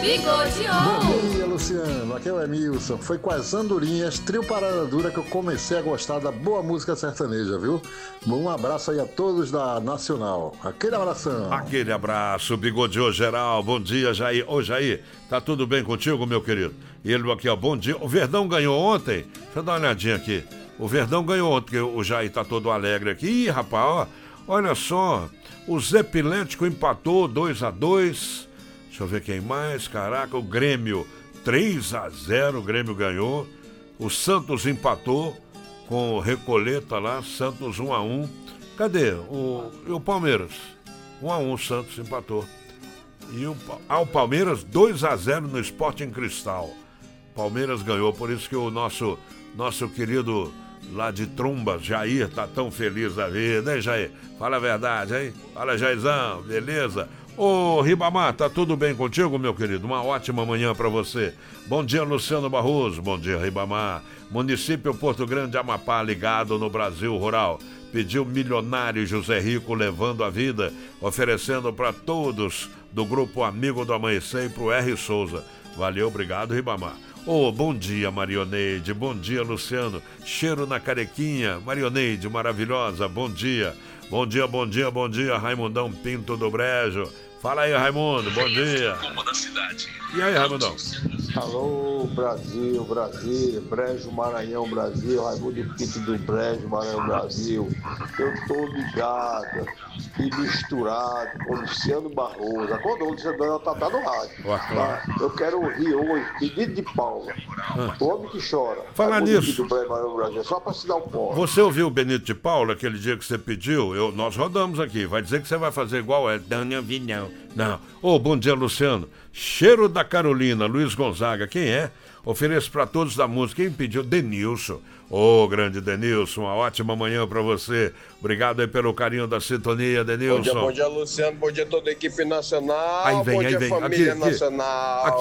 Bom dia, Luciano. Aqui é o Emilson. Foi com as andorinhas, trio Parada Dura, que eu comecei a gostar da boa música sertaneja, viu? Um abraço aí a todos da Nacional. Aquele abração. Aquele abraço, bigodeou geral. Bom dia, Jair. Ô, Jair, tá tudo bem contigo, meu querido? E ele aqui, ó, bom dia. O Verdão ganhou ontem? Deixa eu dar uma olhadinha aqui. O Verdão ganhou ontem, porque o Jair tá todo alegre aqui. Ih, rapaz, ó, olha só. O Zé Pilético empatou 2-2. Deixa eu ver quem mais. Caraca, o Grêmio 3-0, o Grêmio ganhou. O Santos empatou com o Recoleta lá, Santos 1-1. Cadê? E o Palmeiras? 1-1, o Santos empatou. E o Palmeiras 2-0 no Sporting Cristal. Palmeiras ganhou, por isso que o nosso querido lá de Tromba, Jair, tá tão feliz da vida, hein, Jair? Fala a verdade, hein? Fala, Jairzão, beleza? Ô, Ribamar, tá tudo bem contigo, meu querido? Uma ótima manhã pra você. Bom dia, Luciano Barroso. Bom dia, Ribamar. Município Porto Grande, Amapá, ligado no Brasil Rural. Pediu milionário José Rico levando a vida, oferecendo para todos do grupo Amigo do Amanhecer e pro R. Souza. Valeu, obrigado, Ribamar. Bom dia, Marioneide. Bom dia, Luciano. Cheiro na carequinha. Marioneide, maravilhosa. Bom dia. Bom dia, bom dia, bom dia, Raimundão Pinto do Brejo. Fala aí, Raimundo, bom dia. E aí, Raimundão? Alô, Brasil, Brejo, Maranhão, Brasil, Raimundo Pinto do Brejo, Maranhão, Brasil. Eu tô ligado e misturado com o Luciano Barroso. Acordou, o Luciano tá no rádio. Tá? Eu quero ouvir hoje, pedido de Paula. O homem que chora. Falar nisso. Do Brejo, Maranhão, Brasil. É só pra se dar o pó. Você ouviu o Benito de Paula aquele dia que você pediu? Nós rodamos aqui. Vai dizer que você vai fazer igual ele. Não ouvi, não. Bom dia, Luciano. Cheiro da Carolina, Luiz Gonzaga. Quem é? Ofereço pra todos da música. Quem pediu? Denilson. Grande Denilson, uma ótima manhã pra você. Obrigado aí pelo carinho da sintonia, Denilson. Bom dia, Luciano. Bom dia a toda a equipe nacional. Aí vem, bom dia, aí vem. Família aqui, nacional. Aqui.